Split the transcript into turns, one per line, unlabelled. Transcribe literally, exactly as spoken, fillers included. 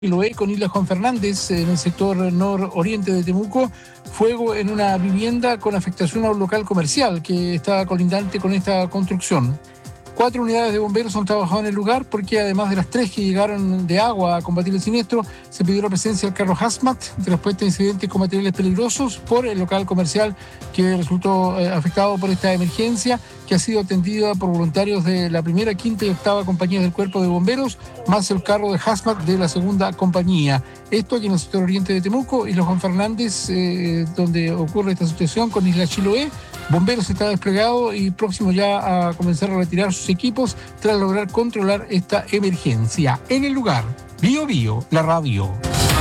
Chiloé con Isla Juan Fernández, en el sector nororiente de Temuco, fuego en una vivienda con afectación a un local comercial que está colindante con esta construcción. Cuatro unidades de bomberos han trabajado en el lugar porque además de las tres que llegaron de agua a combatir el siniestro, se pidió la presencia del carro Hazmat de respuesta a incidentes con materiales peligrosos por el local comercial que resultó eh, afectado por esta emergencia, que ha sido atendida por voluntarios de la primera, quinta y octava compañías del Cuerpo de Bomberos, más el carro de Hazmat de la segunda compañía. Esto aquí en el sector oriente de Temuco, Isla Juan Fernández, eh, donde ocurre esta situación con Isla Chiloé. Bomberos está desplegado y próximo ya a comenzar a retirar sus equipos tras lograr controlar esta emergencia. En el lugar, Bio Bio, la radio.